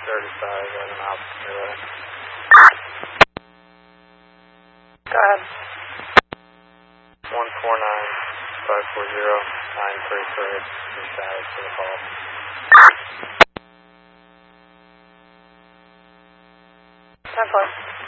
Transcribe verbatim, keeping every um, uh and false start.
thirty-five at an opposite relay. Go ahead. one four nine, five four zero, nine three three, your status for the call. ten four.